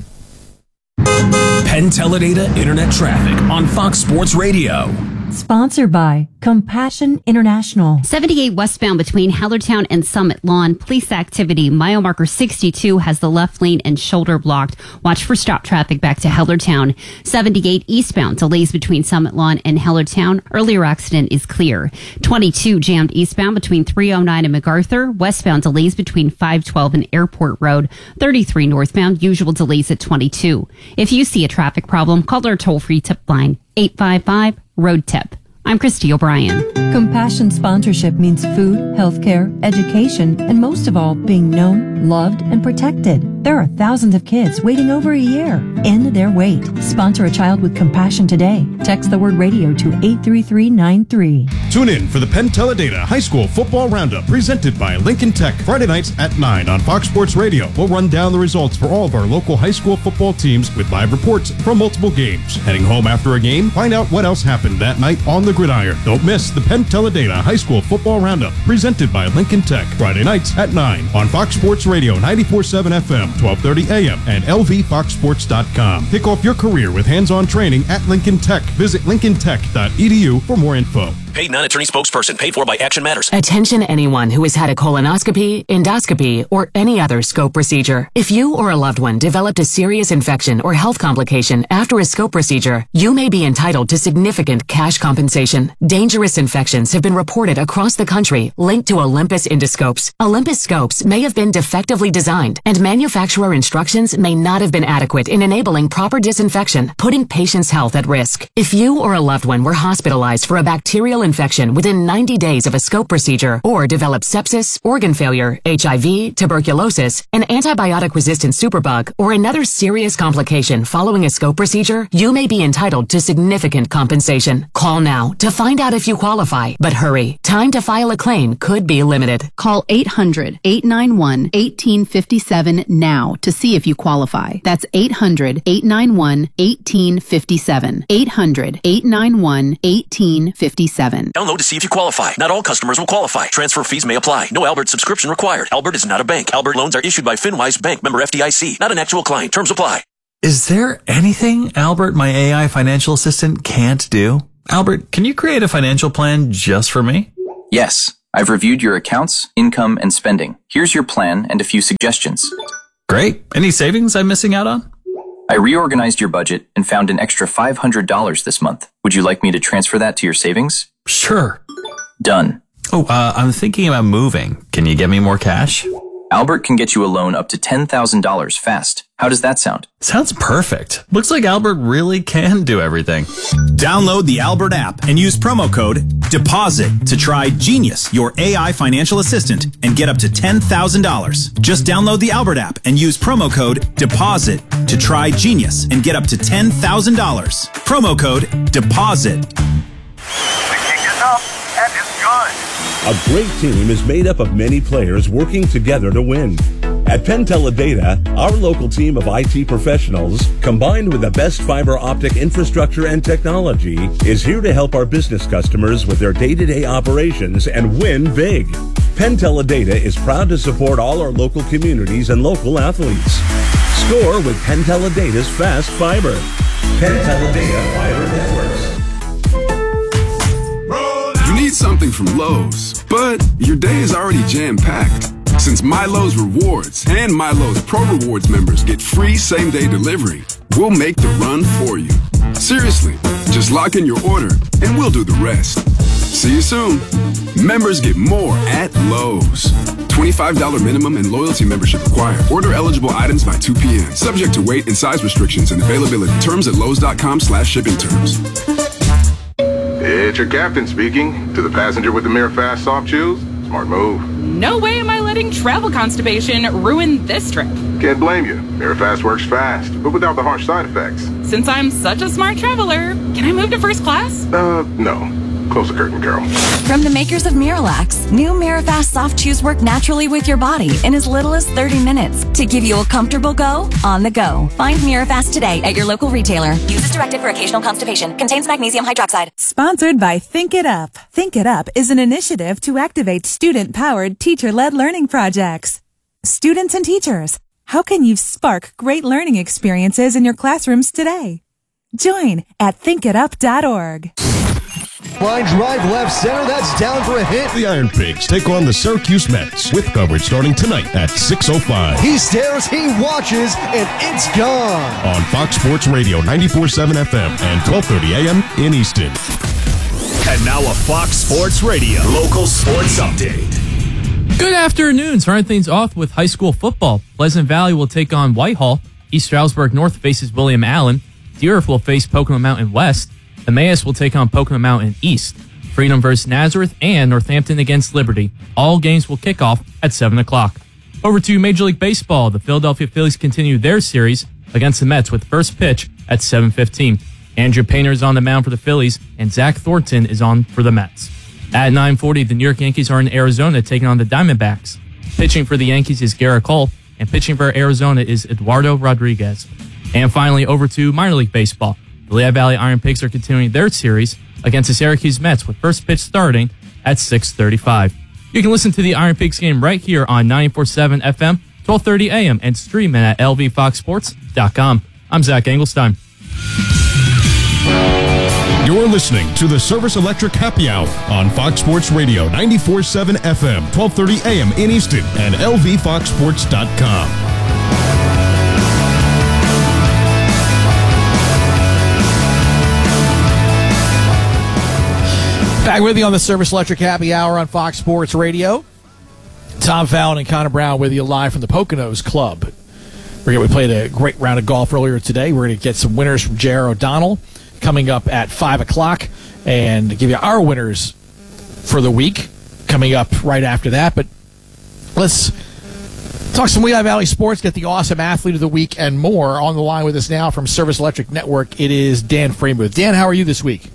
Penn Teledata Internet Traffic on Fox Sports Radio. Sponsored by Compassion International. seventy-eight westbound between Hellertown and Summit Lawn. Police activity. Mile marker sixty-two has the left lane and shoulder blocked. Watch for stop traffic back to Hellertown. seventy-eight eastbound. Delays between Summit Lawn and Hellertown. Earlier accident is clear. twenty-two jammed eastbound between three oh nine and MacArthur. Westbound delays between five twelve and Airport Road. thirty-three northbound. Usual delays at twenty-two. If you see a traffic problem, call our toll-free tip line eight five five road tip. I'm Christy O'Brien. Compassion sponsorship means food, healthcare, education, and most of all, being known, loved, and protected. There are thousands of kids waiting over a year. End their wait. Sponsor a child with compassion today. Text the word radio to eight three three nine three. Tune in for the Penn Teledata High School Football Roundup presented by Lincoln Tech. Friday nights at nine on Fox Sports Radio. We'll run down the results for all of our local high school football teams with live reports from multiple games. Heading home after a game, find out what else happened that night on the gridiron. Don't miss the Penn Teledata High School Football Roundup presented by Lincoln Tech. Friday nights at nine on Fox Sports Radio ninety-four point seven F M, twelve thirty A M and L V fox sports dot com. Kick off your career with hands-on training at Lincoln Tech. Visit lincoln tech dot e d u for more info. paid non-attorney spokesperson. Paid for by Action Matters. Attention anyone who has had a colonoscopy, endoscopy, or any other scope procedure. If you or a loved one developed a serious infection or health complication after a scope procedure, you may be entitled to significant cash compensation. Dangerous infections have been reported across the country linked to Olympus endoscopes. Olympus scopes may have been defectively designed, and manufacturer instructions may not have been adequate in enabling proper disinfection, putting patients' health at risk. If you or a loved one were hospitalized for a bacterial infection within ninety days of a scope procedure, or developed sepsis, organ failure, H I V, tuberculosis, an antibiotic-resistant superbug, or another serious complication following a scope procedure, you may be entitled to significant compensation. Call now to find out if you qualify. But hurry, time to file a claim could be limited. Call eight hundred, eight nine one, one eight five seven now to see if you qualify. That's eight hundred, eight nine one, one eight five seven. eight hundred, eight nine one, one eight five seven. Download to see if you qualify. Not all customers will qualify. Transfer fees may apply. No Albert subscription required. Albert is not a bank. Albert loans are issued by FinWise Bank, member F D I C. Not an actual client. Terms apply. Is there anything Albert, my A I financial assistant, can't do? Albert, can you create a financial plan just for me? Yes. I've reviewed your accounts, income, and spending. Here's your plan and a few suggestions. Great. Any savings I'm missing out on? I reorganized your budget and found an extra five hundred dollars this month. Would you like me to transfer that to your savings? Sure. Done. Oh, uh, I'm thinking about moving. Can you get me more cash? Albert can get you a loan up to ten thousand dollars fast. How does that sound? Sounds perfect. Looks like Albert really can do everything. Download the Albert app and use promo code DEPOSIT to try Genius, your A I financial assistant, and get up to ten thousand dollars. Just download the Albert app and use promo code DEPOSIT to try Genius and get up to ten thousand dollars. Promo code DEPOSIT. The kick is up and it's good. A great team is made up of many players working together to win. At Penteledata, our local team of I T professionals, combined with the best fiber optic infrastructure and technology, is here to help our business customers with their day-to-day operations and win big. Penteledata is proud to support all our local communities and local athletes. Score with Penteledata's fast fiber. Penteledata Fiber Networks. You need something from Lowe's, but your day is already jam-packed. Since MyLowe's Rewards and MyLowe's Pro Rewards members get free same-day delivery, we'll make the run for you. Seriously, just lock in your order and we'll do the rest. See you soon. Members get more at Lowe's. twenty-five dollars minimum and loyalty membership required. Order eligible items by two p.m. Subject to weight and size restrictions and availability. Terms at Lowe's.com slash shipping terms. It's your captain speaking. To the passenger with the Mirror Fast soft chews, smart move. No way am I letting travel constipation ruin this trip. Can't blame you. Mirror Fast works fast, but without the harsh side effects. Since I'm such a smart traveler, can I move to first class? Uh, no. Close the curtain, girl. From the makers of Miralax, new Mirafast soft chews work naturally with your body in as little as thirty minutes to give you a comfortable go on the go. Find Mirafast today at your local retailer. Use as directed for occasional constipation. Contains magnesium hydroxide. Sponsored by Think It Up. Think It Up is an initiative to activate student-powered, teacher-led learning projects. Students and teachers, how can you spark great learning experiences in your classrooms today? Join at think it up dot org. Line drive left center, that's down for a hit. The Iron Pigs take on the Syracuse Mets with coverage starting tonight at six oh five. He stares, he watches, and it's gone. On Fox Sports Radio ninety-four point seven F M and twelve thirty A M in Easton. And now a Fox Sports Radio local sports update. Good afternoon. Starting things off with high school football. Pleasant Valley will take on Whitehall. East Stroudsburg North faces William Allen. Deeriff will face Pocono Mountain West. Emmaus will take on Pocono Mountain East. Freedom versus Nazareth and Northampton against Liberty. All games will kick off at seven o'clock. Over to Major League Baseball. The Philadelphia Phillies continue their series against the Mets with first pitch at seven fifteen. Andrew Painter is on the mound for the Phillies, and Zach Thornton is on for the Mets. At nine forty, the New York Yankees are in Arizona taking on the Diamondbacks. Pitching for the Yankees is Garrett Cole, and pitching for Arizona is Eduardo Rodriguez. And finally, over to minor league baseball. The Lehigh Valley Iron Pigs are continuing their series against the Syracuse Mets with first pitch starting at six thirty-five. You can listen to the Iron Pigs game right here on ninety-four point seven F M, twelve thirty A M, and stream it at L V fox sports dot com. I'm Zach Engelstein. You're You're listening to the Service Electric Happy Hour on Fox Sports Radio ninety-four point seven F M, twelve thirty A M in Easton and L V fox sports dot com. Back with you on the Service Electric Happy Hour on Fox Sports Radio. Tom Fallon and Connor Brown with you live from the Poconos Club. We're gonna, we played a great round of golf earlier today. We're going to get some winners from J R O'Donnell coming up at five o'clock and give you our winners for the week coming up right after that. But let's talk some Lehigh Valley sports, get the awesome athlete of the week and more. On the line with us now from Service Electric Network, it is Dan Freemuth. Dan, how are you this week?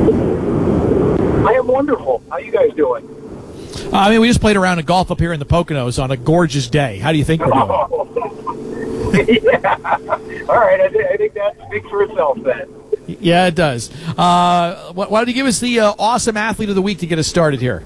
I am wonderful. How you guys doing? Uh, I mean, we just played a round of golf up here in the Poconos on a gorgeous day. How do you think we're doing? Yeah. All right. I, th- I think that speaks for itself then. Yeah, it does. Uh, why don't you give us the uh, awesome athlete of the week to get us started here?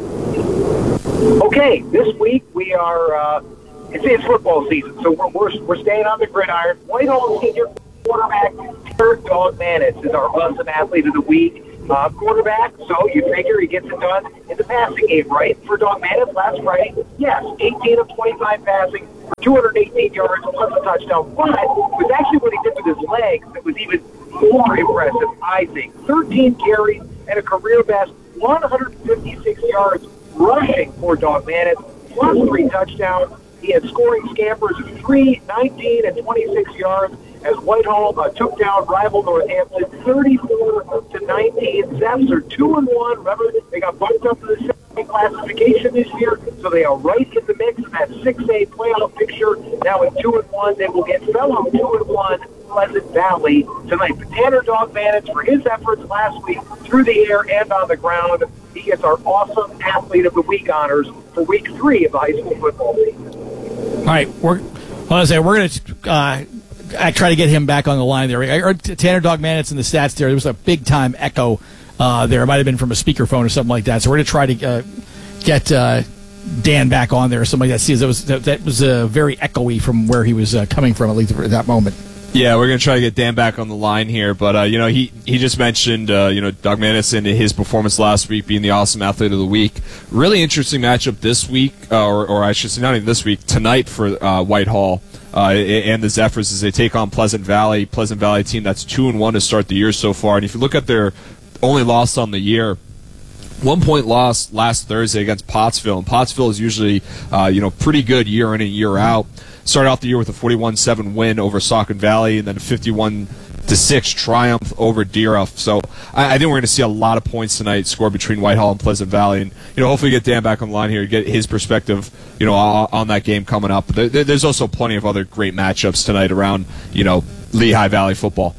Okay. This week we are, uh, it's, it's football season, so we're, we're, we're staying on the gridiron. Whitehall senior quarterback Derek Dog Manitz is our awesome athlete of the week. Uh, quarterback, so you figure he gets it done in the passing game, right? For Dog Manitz last Friday, yes, eighteen of twenty-five passing for two hundred eighteen yards plus a touchdown. But it was actually what he did with his legs that was even more impressive, I think. thirteen carries and a career best one hundred fifty-six yards rushing for Dog Manitz, plus three touchdowns. He had scoring scampers of three, nineteen, and twenty-six yards as Whitehall uh, took down rival Northampton thirty-four to nineteen. Zepps are two and one. Remember, they got bumped up to the second classification this year, so they are right in the mix in that six A playoff picture. Now at two and one, they will get fellow two and one Pleasant Valley tonight. But Tanner Dog Manitz, for his efforts last week through the air and on the ground, he gets our awesome athlete of the week honors for week three of the high school football season. All right, we're. I want to say we're going to. Uh, I try to get him back on the line there. I heard Tanner Dog Manitz in the stats there. There was a big time echo uh, there. It might have been from a speakerphone or something like that. So we're going to try to uh, get uh, Dan back on there or something like that. See, that was that, that was uh, very echoey from where he was uh, coming from, at least at that moment. Yeah, we're going to try to get Dan back on the line here, but uh, you know he, he just mentioned uh, you know Dog Manitz and his performance last week being the awesome athlete of the week. Really interesting matchup this week, uh, or, or I should say not even this week, tonight for uh, Whitehall uh, and the Zephyrs as they take on Pleasant Valley. Pleasant Valley team that's two and one to start the year so far, and if you look at their only loss on the year, one point loss last Thursday against Pottsville, and Pottsville is usually uh, you know pretty good year in and year out. Started off the year with a forty-one seven win over Saucon Valley, and then a fifty-one to six triumph over Deeruff. So I, I think we're going to see a lot of points tonight scored between Whitehall and Pleasant Valley, and you know hopefully get Dan back on the line here, get his perspective, you know, on, on that game coming up. But there, there's also plenty of other great matchups tonight around you know Lehigh Valley football.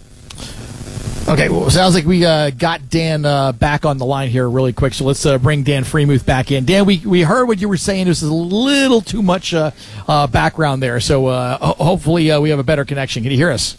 Okay, well, it sounds like we uh, got Dan uh, back on the line here really quick, so let's uh, bring Dan Freemuth back in. Dan, we, we heard what you were saying. This is a little too much uh, uh, background there, so uh, ho- hopefully uh, we have a better connection. Can you hear us?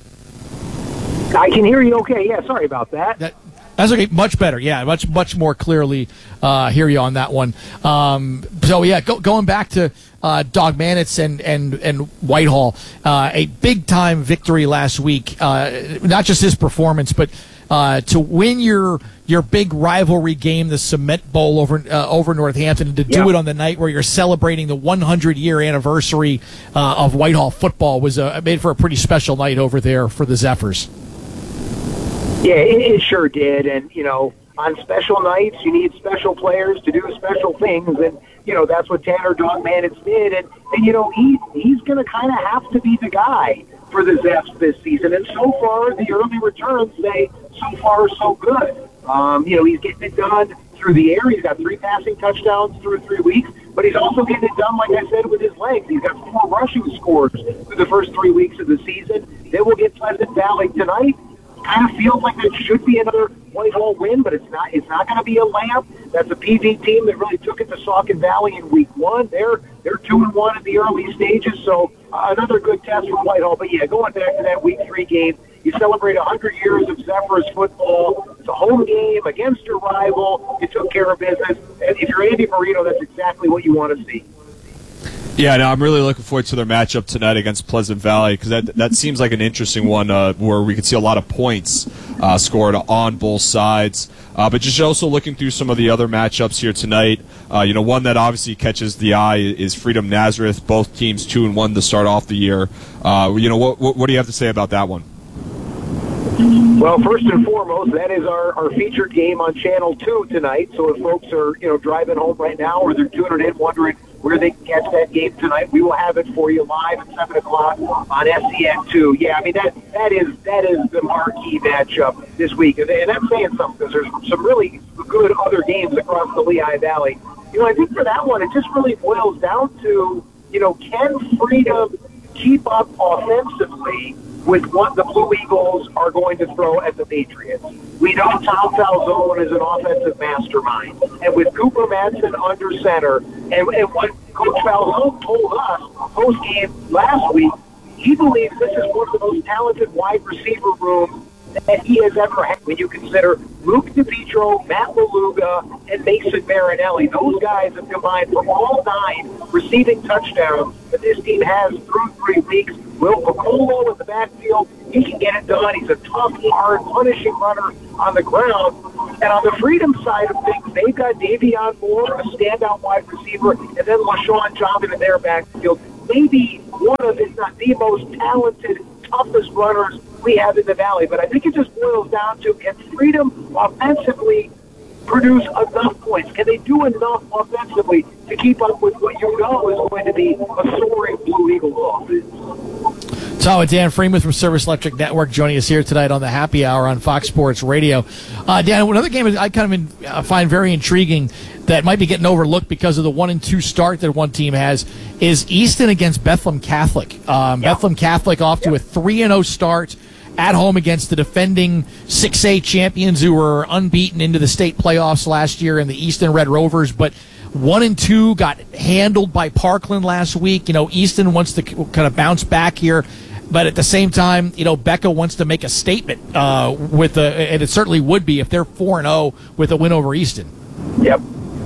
I can hear you okay. Yeah, sorry about that. that That's okay. Much better. Yeah, much much more clearly uh, hear you on that one. Um, so, yeah, go, going back to uh, Dog Manitz and, and, and Whitehall, uh, a big-time victory last week. Uh, not just his performance, but uh, to win your your big rivalry game, the Cement Bowl over uh, over Northampton, and to do yeah. it on the night where you're celebrating the one hundred year anniversary uh, of Whitehall football was uh, made for a pretty special night over there for the Zephyrs. Yeah, it, it sure did. And, you know, on special nights, you need special players to do special things. And, you know, that's what Tanner Dog Manitz did. And, and you know, he he's going to kind of have to be the guy for the Zeps this season. And so far, the early returns say so far so good. Um, you know, he's getting it done through the air. He's got three passing touchdowns through three weeks. But he's also getting it done, like I said, with his legs. He's got four rushing scores through the first three weeks of the season. They will get Pleasant Valley tonight. Kind of feels like that should be another Whitehall win, but it's not. It's not going to be a lamp. That's a P V team that really took it to Saucon Valley in week one. They're they're two and one in the early stages, so uh, another good test for Whitehall. But yeah, going back to that week three game, you celebrate one hundred years of Zephyrs football. It's a home game against your rival. You took care of business, and if you're Andy Marino, that's exactly what you want to see. Yeah, no, I'm really looking forward to their matchup tonight against Pleasant Valley because that that seems like an interesting one uh, where we could see a lot of points uh, scored on both sides. Uh, but just also looking through some of the other matchups here tonight, uh, you know, one that obviously catches the eye is Freedom Nazareth. Both teams two and one to start off the year. Uh, you know, what, what what do you have to say about that one? Well, first and foremost, that is our, our featured game on Channel two tonight. So if folks are, you know, driving home right now or they're tuning in wondering where they can catch that game tonight, we will have it for you live at seven o'clock on S C N two. Yeah, I mean, that that is that is the marquee matchup this week. And, and I'm saying something because there's some really good other games across the Lehigh Valley. You know, I think for that one, it just really boils down to, you know, can Freedom keep up offensively with what the Blue Eagles are going to throw at the Patriots? We know Tom Falzone is an offensive mastermind. And with Cooper Madsen under center, and, and what Coach Falzone told us post-game last week, he believes this is one of the most talented wide receiver rooms that he has ever had. When you consider Luke DePietro, Matt Laluga, and Mason Marinelli, those guys have combined for all nine receiving touchdowns that this team has through three weeks. Will Piccolo in the backfield, he can get it done. He's a tough, hard, punishing runner on the ground. And on the Freedom side of things, they've got Davion Moore, a standout wide receiver, and then LaShawn Johnson in their backfield. Maybe one of, if not the most talented, toughest runners we have in the Valley. But I think it just boils down to, can Freedom offensively produce enough points? Can they do enough offensively to keep up with what you know is going to be a soaring Blue Eagles offense? So, Dan Freeman from Service Electric Network joining us here tonight on the Happy Hour on Fox Sports Radio. Uh, Dan, another game I kind of in, uh, find very intriguing that might be getting overlooked because of the one and two start that one team has is Easton against Bethlehem Catholic. Um, yeah. Bethlehem Catholic off to a three and oh start at home against the defending six A champions who were unbeaten into the state playoffs last year in the Easton Red Rovers, but one and two got handled by Parkland last week. You know, Easton wants to kind of bounce back here, but at the same time, you know, Becca wants to make a statement uh, with a, and it certainly would be if they're four and oh with a win over Easton. Yep.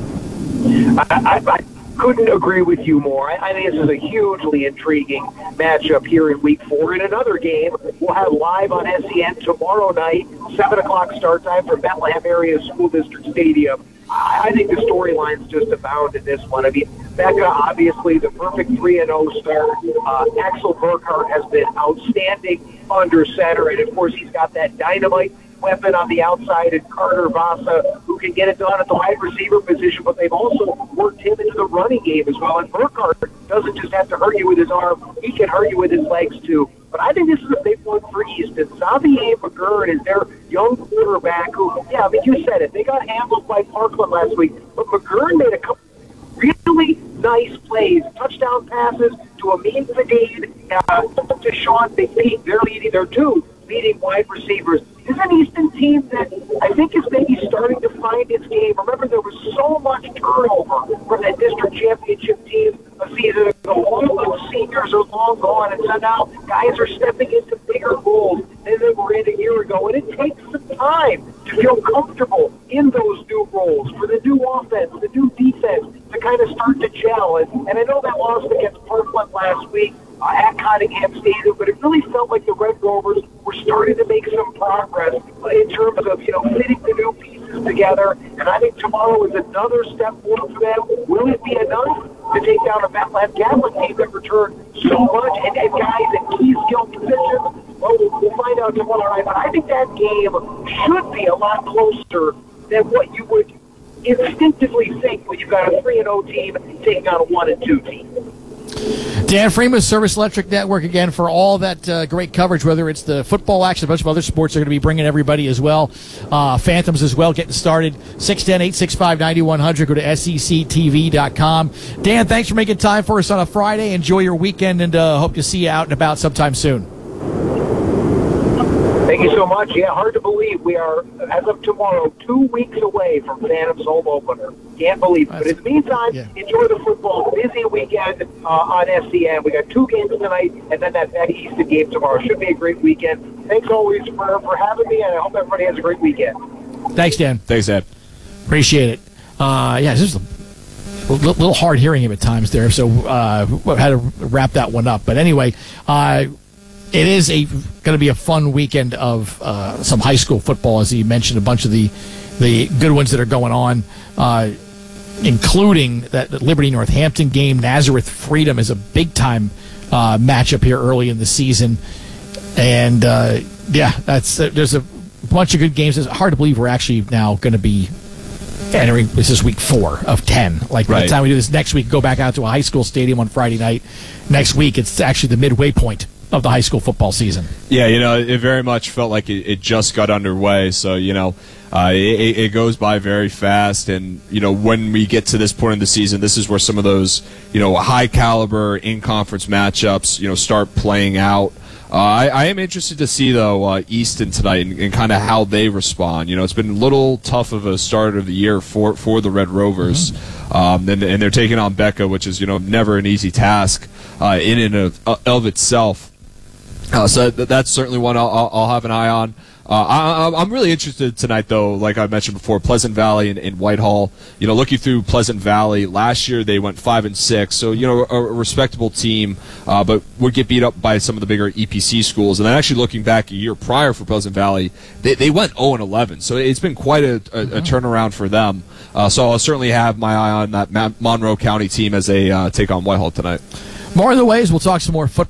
I, I, I couldn't agree with you more. I, I think this is a hugely intriguing matchup here in week four. In another game, we'll have live on S E N tomorrow night, seven o'clock start time for Bethlehem Area School District Stadium. I think the storylines just abound in this one. I mean, Becca, obviously, the perfect three and oh start. Uh, Axel Burkhart has been outstanding under center, and, of course, he's got that dynamite weapon on the outside in Carter Vasa, who can get it done at the wide receiver position, but they've also worked him into the running game as well. And Burkhart doesn't just have to hurt you with his arm, he can hurt you with his legs too. But I think this is a big one for Easton. Xavier McGurn is their young quarterback who, yeah, I mean, you said it. They got handled by Parkland last week, but McGurn made a couple really nice plays, touchdown passes to Amin Fadid, uh, to Sean McPeak. They're leading, they're two leading wide receivers. This is an Easton team that I think is maybe starting to find its game. Remember, there was so much turnover from that district championship team a season ago. All those seniors are long gone, and so now guys are stepping into bigger roles than they were in a year ago. And it takes some time to feel comfortable in those new roles, for the new offense, the new defense to kind of start to gel. And, and I know that loss against Parkland last week Uh, at Cottingham Stadium, but it really felt like the Red Rovers were starting to make some progress in terms of, you know, fitting the new pieces together. And I think tomorrow is another step forward for them. Will it be enough to take down a Bethlehem Catholic team that returned so much and, and guys in key skill positions? Well, well, we'll find out tomorrow night. But I think that game should be a lot closer than what you would instinctively think when you've got a three and oh team taking on a one and two team. Dan Freeman, Service Electric Network, again, for all that uh, great coverage, whether it's the football action, a bunch of other sports are going to be bringing everybody as well. Uh, Phantoms as well, getting started. six one zero, eight six five, nine one zero zero. Go to S E C T V dot com. Dan, thanks for making time for us on a Friday. Enjoy your weekend, and uh, hope to see you out and about sometime soon. Thank you so much. Yeah, hard to believe we are, as of tomorrow, two weeks away from Phantom's home opener. Can't believe it. But in the meantime, yeah. Enjoy the football. Busy weekend uh, on S C N. We got two games tonight, and then that, that Easton game tomorrow. Should be a great weekend. Thanks always for, for having me, and I hope everybody has a great weekend. Thanks, Dan. Thanks, Ed. Appreciate it. Uh, yeah, this is a a little hard hearing him at times there, so uh, had to wrap that one up. But anyway, uh, it is a going to be a fun weekend of uh, some high school football, as he mentioned, a bunch of the the good ones that are going on, uh, including that Liberty Northampton game. Nazareth Freedom is a big time uh, matchup here early in the season, and uh, yeah, that's uh, there's a bunch of good games. It's hard to believe we're actually now going to be entering, this is week four of ten. Like by Right. the time we do this next week, go back out to a high school stadium on Friday night. Next week, it's actually the midway point of the high school football season. Yeah, you know, it very much felt like it, it just got underway. So, you know, uh, it, it goes by very fast. And, you know, when we get to this point in the season, this is where some of those, you know, high caliber in conference matchups, you know, start playing out. Uh, I, I am interested to see, though, uh, Easton tonight and, and kind of how they respond. You know, it's been a little tough of a start of the year for, for the Red Rovers. Mm-hmm. Um, and, and they're taking on Becca, which is, you know, never an easy task uh, in and of, of itself. Uh, so th- that's certainly one I'll, I'll, I'll have an eye on. Uh, I, I'm really interested tonight, though, like I mentioned before, Pleasant Valley and, and Whitehall. You know, looking through Pleasant Valley, last year they went five and six, so you know, a, a respectable team, uh, but would get beat up by some of the bigger E P C schools. And then actually looking back a year prior for Pleasant Valley, they, they went oh and eleven, so it's been quite a, a, a turnaround for them. Uh, so I'll certainly have my eye on that Ma- Monroe County team as they uh, take on Whitehall tonight. More of the ways, we'll talk some more football.